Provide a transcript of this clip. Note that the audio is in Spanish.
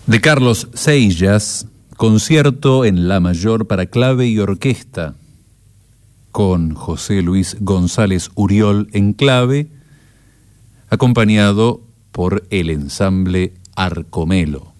De Carlos Seillas, concierto en la mayor para clave y orquesta, con José Luis González Uriol en clave, acompañado por el ensamble Arcomelo.